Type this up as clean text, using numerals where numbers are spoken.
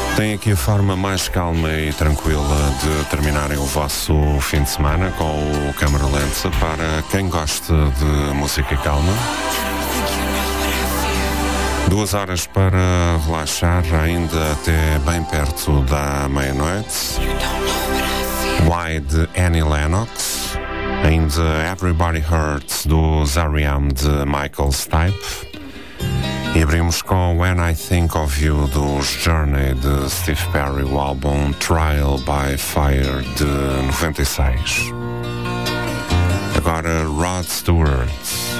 Tem aqui a forma mais calma e tranquila de terminarem o vosso fim de semana com o Câmara Lenta para quem gosta de música calma. 2 horas para relaxar, ainda até bem perto da meia-noite. Why de Annie Lennox, ainda Everybody Hurts do R.E.M. de Michael Stipe. E abrimos com When I Think of You dos Journey de Steve Perry, o álbum Trial by Fire de 96. Agora Rod Stewart.